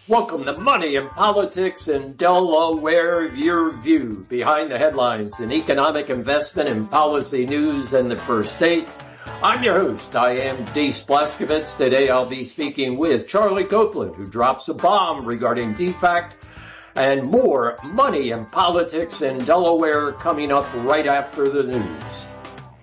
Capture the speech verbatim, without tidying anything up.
Welcome to Money and Politics in Delaware, your view behind the headlines in economic, investment, and policy news in the first state. I'm your host. I am Dees Blaskovitz. Today I'll be speaking with Charlie Copeland, who drops a bomb regarding D FACT, and more Money and Politics in Delaware coming up right after the news.